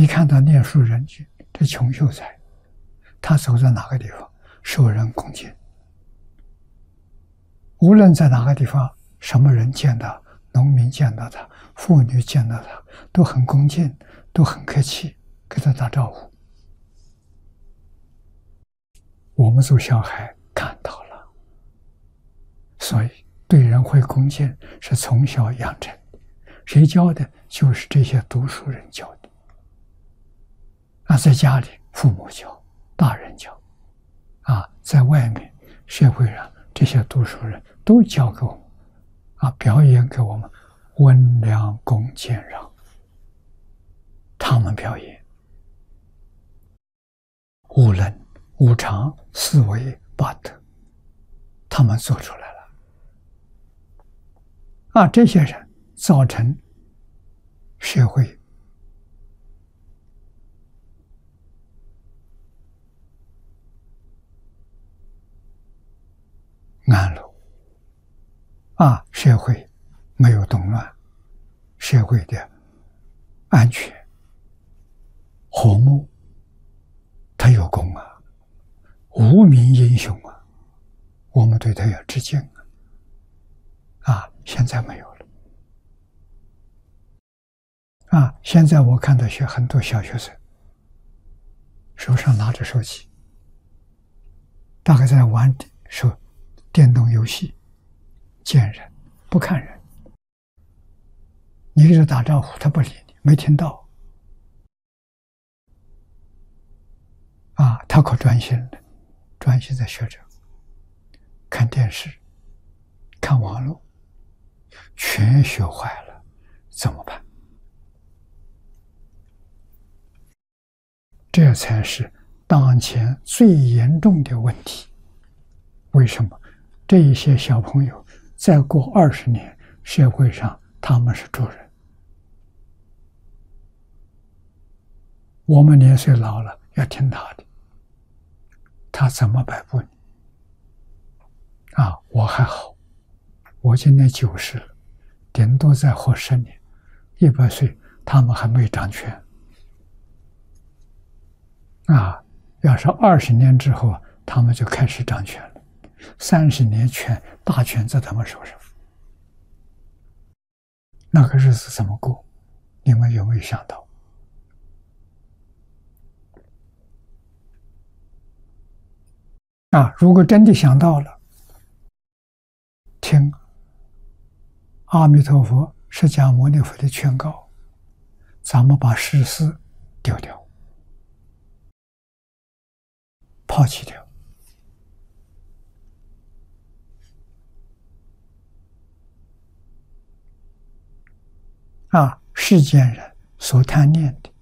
看到念书人群，这穷秀才，他走在哪个地方，受人恭敬。无论在哪个地方，什么人见到，农民见到他，妇女见到他，都很恭敬，都很客气，给他打招呼。我们做小孩看到了，所以对人会恭敬是从小养成的。谁教的？就是这些读书人教的。在家里父母教，大人教，在外面社会上这些读书人都教给我们，表演给我们温良恭俭让，他们表演无能无常四维八德，他们做出来了。这些人造成社会安乐，社会没有动乱，社会的安全和睦，他有功无名英雄我们对他要致敬现在没有了现在我看到很多小学生手上拿着手机，大概在玩电动游戏，见人不看人，你给他打招呼他不理你，没听到他可专心了，专心在学着看电视看网络，全学坏了，怎么办？这才是当前最严重的问题。为什么？这一些小朋友再过20年，社会上他们是主人，我们年岁老了要听他的，他怎么摆布你我还好，我今年90了，顶多再活10年，100岁他们还没掌权要是20年之后他们就开始掌权了，30年大权在他们手上，那个日子怎么过？你们有没有想到？如果真的想到了，听阿弥陀佛、释迦牟尼佛的劝告，咱们把世事丢掉，抛弃掉。世间人所贪念的、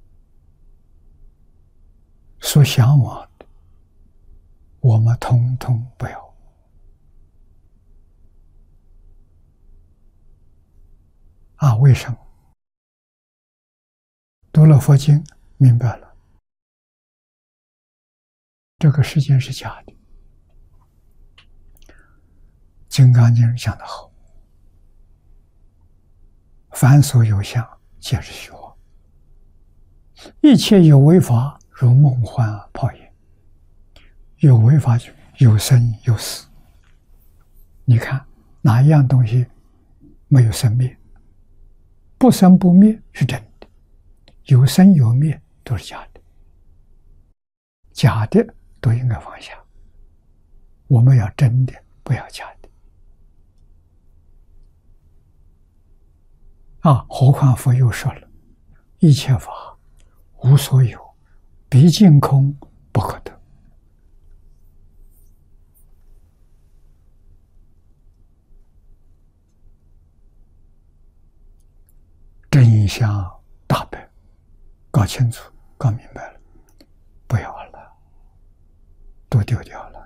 所向往的，我们统统不要。为什么？读了佛经，明白了，这个世界是假的。金刚经讲得好，凡所有相，皆是虚妄。一切有为法，如梦幻泡影。有为法就有生有死。你看哪一样东西没有生灭？不生不灭是真的，有生有灭都是假的。假的都应该放下，我们要真的，不要假的。何况佛又说了，一切法无所有，毕竟空不可得。真相大白，搞清楚，搞明白了，不要了，都丢掉了。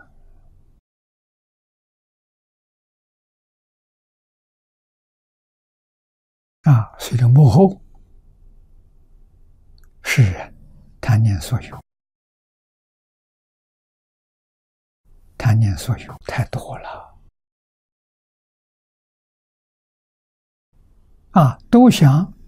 所以这幕后世人贪念所有，贪念所有太多了都想